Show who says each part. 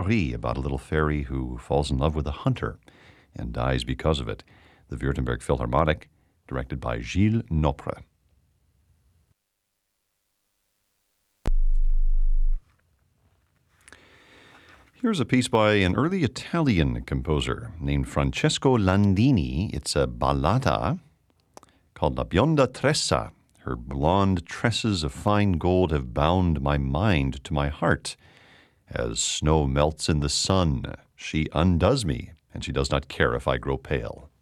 Speaker 1: story about a little fairy who falls in love with a hunter and dies because of it. The Württemberg Philharmonic, directed by Gilles Nopre. Here's a piece by an early Italian composer named Francesco Landini. It's a ballata called La Bionda Tressa. Her blonde tresses of fine gold have bound my mind to my heart. As snow melts in the sun, she undoes me, and she does not care if I grow pale.